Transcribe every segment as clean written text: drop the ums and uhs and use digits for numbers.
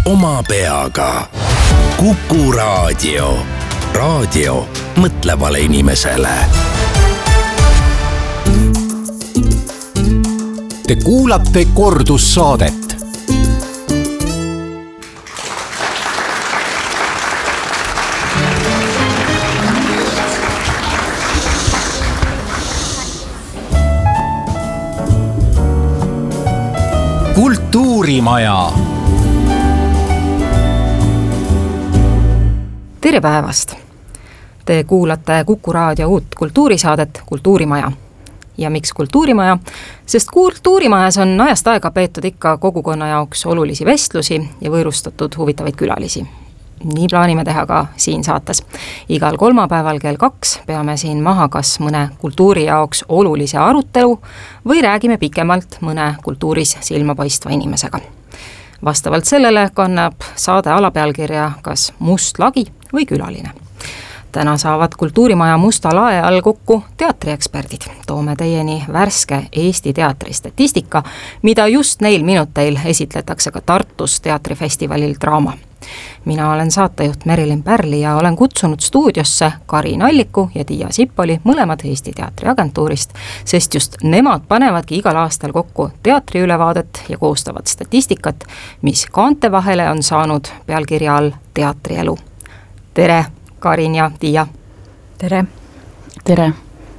oma peaga. Kuku raadio. Raadio mõtlevale inimesele. Te kuulate kordussaadet. Kultuurimaja. Tere päevast! Te kuulate Kuku raadio uut kultuurisaadet Kultuurimaja. Ja miks Kultuurimaja? Sest Kultuurimajas on ajast aega peetud ikka kogukonna jaoks olulisi vestlusi ja võõrustatud huvitavaid külalisi. Nii plaanime teha ka siin saates. Igal kolmapäeval kell 2 peame siin maha kas mõne kultuuri jaoks olulise arutelu või räägime pikemalt mõne kultuuris silmapaistva inimesega. Vastavalt sellele kannab saade alapealkirja kas must lagi või külaline. Täna saavad Kultuurimaja musta lae all kokku teatrieksperdid. Toome teieni värske Eesti teatri statistika, mida just neil minuteil esitletakse ka Tartus teatrifestivalil Draama. Mina olen saatejuht Merilin Pärli ja olen kutsunud stuudiosse Karin Alliku ja Tiia Sippoli, mõlemad Eesti teatriagentuurist, sest just nemad panevadki igal aastal kokku teatriülevaadet ja koostavad statistikat, mis kaante vahele on saanud pealkirja all Teatrielu. Tere, Karin ja Tiia! Tere! Tere!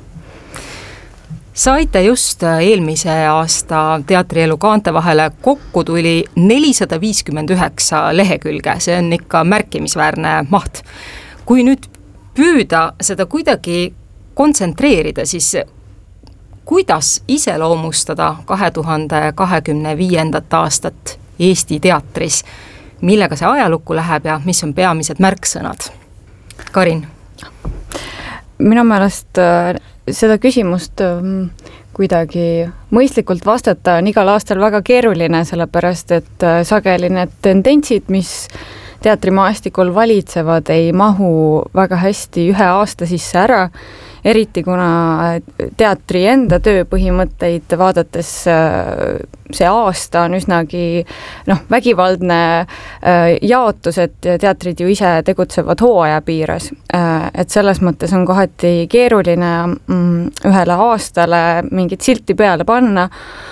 Saite just eelmise aasta Teatrielu kaante vahele kokku tuli 459 lehekülge, see on ikka märkimisväärne maht. Kui nüüd püüda seda kuidagi kontsentreerida, siis kuidas iseloomustada 2025. aastat Eesti teatris, millega see ajalukku läheb ja mis on peamised märksõnad? Karin? Minu meelest seda küsimust kuidagi mõistlikult vastata on igal aastal väga keeruline, sellepärast et sageli need tendentsid, mis teatrimaastikul valitsevad, ei mahu väga hästi ühe aasta sisse ära, eriti kuna teatri enda tööpõhimõtteid vaadates see aasta on üsnagi vägivaldne jaotus, et teatrid ju ise tegutsevad hooaja piires. Et selles mõttes on kohati keeruline ühele aastale mingit silti peale panna,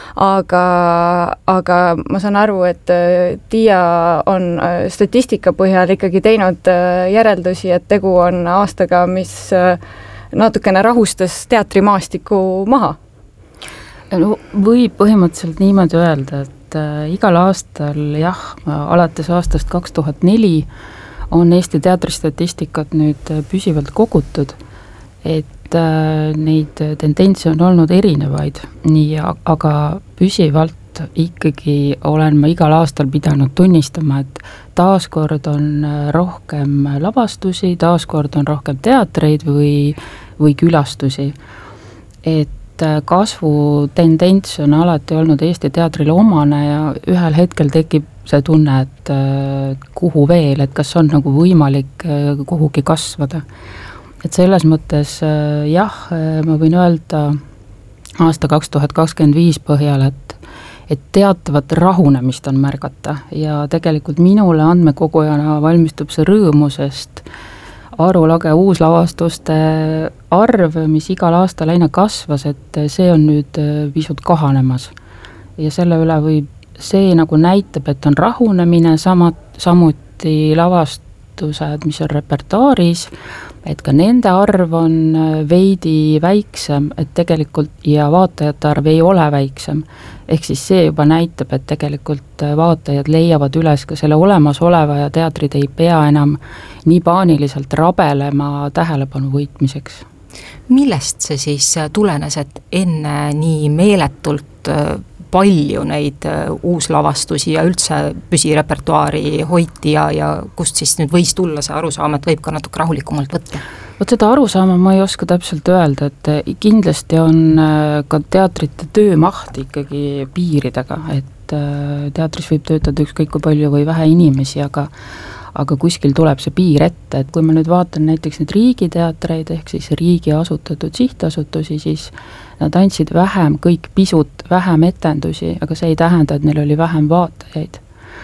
aga ma saan aru, et Tiia on statistika põhjal ikkagi teinud järeldusi, et tegu on aastaga, mis natukene rahustas teatrimaastiku maha. No, võib põhimõtteliselt niimoodi öelda, et igal aastal, alates aastast 2004 on Eesti teatristatistikat nüüd püsivalt kogutud, et neid tendentse on olnud erinevaid, aga püsivalt ikkagi olen ma igal aastal pidanud tunnistama, et taaskord on rohkem lavastusi, taaskord on rohkem teatreid või külastusi. Et kasvutendents on alati olnud Eesti teatrile omane ja ühel hetkel tekib see tunne, et kuhu veel, et kas on nagu võimalik kuhugi kasvada. Et selles mõttes ma võin öelda aasta 2025 põhjal, et teatavat rahunemist on märgata ja tegelikult minule andmekogujana valmistub see rõõmu, sest arulage uuslavastuste arv, mis igal aastal aina kasvas, et see on nüüd pisut kahanemas. Ja selle üle see nagu näitab, et on rahunemine, samuti lavastused, mis on repertuaaris, et ka nende arv on veidi väiksem, et tegelikult ja vaatajate arv ei ole väiksem. Ehk siis see juba näitab, et tegelikult vaatajad leiavad üles ka selle olemasoleva ja teatrid ei pea enam nii paaniliselt rabelema tähelepanu võitmiseks. Millest see siis tulenes, et enne nii meeletult palju neid uuslavastusi ja üldse püsirepertuaari hoiti ja kust siis nüüd võis tulla see arusaam, et võib ka natuke rahulikumalt võtta? Vot seda arusaama ma ei oska täpselt öelda, et kindlasti on ka teatrite töömaht ikkagi piiridega, et teatris võib töötada ükskõik kui palju või vähe inimesi, aga kuskil tuleb see piir ette, et kui ma nüüd vaatan näiteks neid riigiteatreid ehk siis riigi asutatud sihtasutusi, siis nad andsid vähem, kõik pisut vähem etendusi, aga see ei tähenda, et neil oli vähem vaatajaid.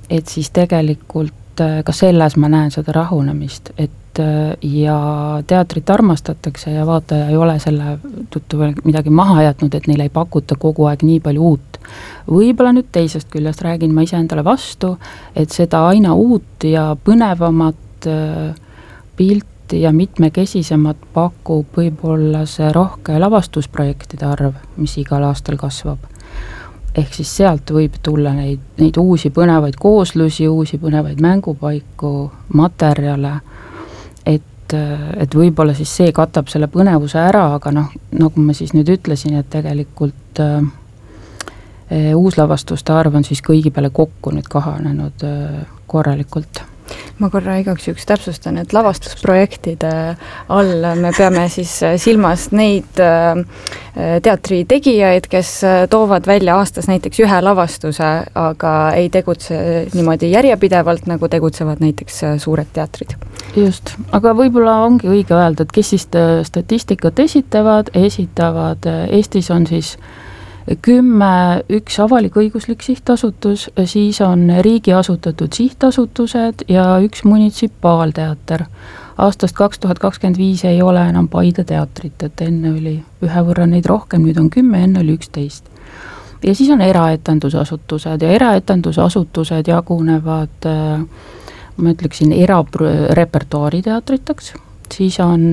et siis tegelikult ka selles ma näen seda rahunemist, et ja teatrit armastatakse ja vaataja ei ole selle tõttu midagi maha jätnud, et neile ei pakuta kogu aeg nii palju uut. Võib-olla nüüd teisest küljest räägin ma iseendale vastu, et seda aina uut ja põnevamat pilti ja mitmekesisemat pakub võib-olla see rohke lavastusprojektide arv, mis igal aastal kasvab. Ehk siis sealt võib tulla neid uusi põnevaid kooslusi, uusi põnevaid mängupaiku, materjale, et võib-olla siis see katab selle põnevuse ära, aga nagu ma siis nüüd ütlesin, et tegelikult uuslavastuste arv on siis kõigi peale kokku nüüd kahanenud korralikult. Ma korra igaks juhuks täpsustan, et lavastusprojektide all me peame siis silmas neid teatri tegijaid, kes toovad välja aastas näiteks ühe lavastuse, aga ei tegutse niimoodi järjepidevalt, nagu tegutsevad näiteks suured teatrid. Just, aga võib-olla ongi õige öelda, et kes siis statistikat esitavad, Eestis on siis 10 üks avalik-õiguslik sihtasutus, siis on riigi asutatud sihtasutused ja üks munitsipaalteater. Aastast 2025 ei ole enam Paide teatrit, et enne oli ühe võrra neid rohkem, nüüd on 10, enne oli 11. Ja siis on eraetendusasutused ja eraetendusasutused jagunevad, ma ütleksin, repertuaari teatriteks, siis on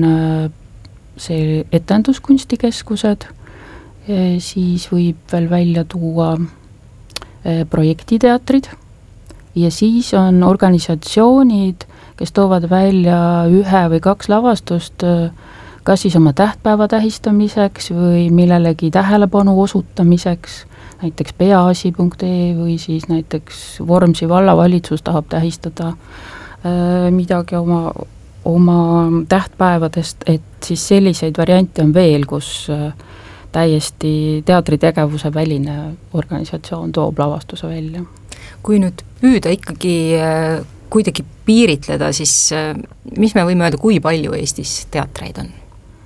see etenduskunstikeskused, siis võib veel välja tuua projektiteatrid ja siis on organisatsioonid, kes toovad välja 1 või 2 lavastust, kas siis oma tähtpäeva tähistamiseks või millelegi tähelepanu osutamiseks, näiteks peaasi.ee või siis näiteks Vormsi vallavalitsus tahab tähistada midagi oma tähtpäevadest, et siis selliseid variante on veel, kus täiesti teatritegevuse väline organisatsioon toob lavastuse välja. Kui nüüd püüda ikkagi kuidagi piiritleda, siis mis me võime öelda, kui palju Eestis teatreid on?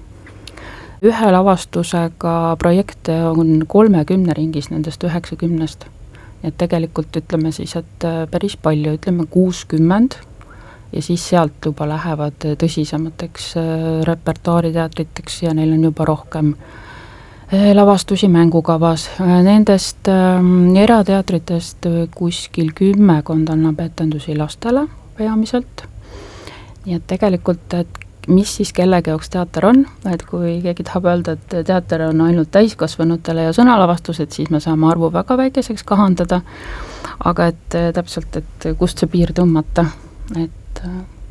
Ühe lavastusega projekte on 30 ringis nendest 90. Et tegelikult ütleme siis, et päris palju, ütleme 60 ja siis sealt juba lähevad tõsisemateks repertuaariteatriteks ja neil on juba rohkem lavastusi mängukavas. Nendest erateatritest kuskil 10 annab etendusi lastele peamiselt. Nii et tegelikult, et mis siis kellegi jaoks teater on, et kui keegi tahab öelda, et teater on ainult täiskasvanutele ja sõnalavastused, siis me saame arvu väga väikeseks kahandada, aga et täpselt, et kust see piir tõmmata, et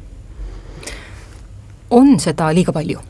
on seda liiga palju?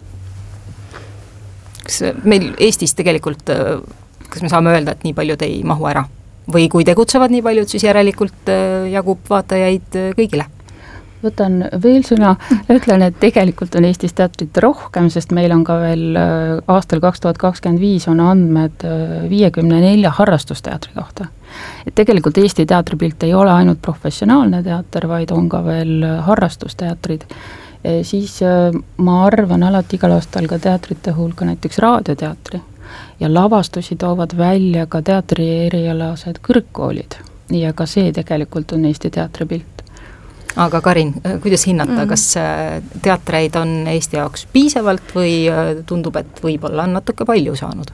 Kas meil Eestis tegelikult, kas me saame öelda, et nii paljud ei mahu ära? Või kui tegutsevad nii paljud, siis järelikult jagub vaatajaid kõigile? Võtan veel sõna, ütlen, et tegelikult on Eestis teatrit rohkem, sest meil on ka veel aastal 2025 on andmed 54 harrastusteatri kohta. Et tegelikult Eesti teatripilt ei ole ainult professionaalne teater, vaid on ka veel harrastusteatrid. Siis ma arvan alati igal aastal ka teatrite hulka näiteks raadioteatri ja lavastusi toovad välja ka teatri erialased kõrgkoolid ja ka see tegelikult on Eesti teatripilt. Aga Karin, kuidas hinnata, kas teatreid on Eesti jaoks piisavalt või tundub, et võib-olla on natuke palju saanud?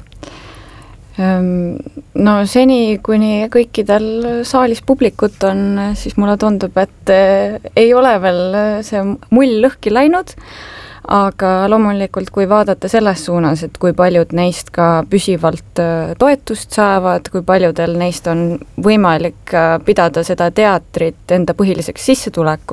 No seni, kuni kõikidel saalis publikut on, siis mulle tundub, et ei ole veel see mull lõhki läinud, aga loomulikult, kui vaadata selles suunas, et kui paljud neist ka püsivalt toetust saavad, kui paljudel neist on võimalik pidada seda teatrit enda põhiliseks sissetulekuks,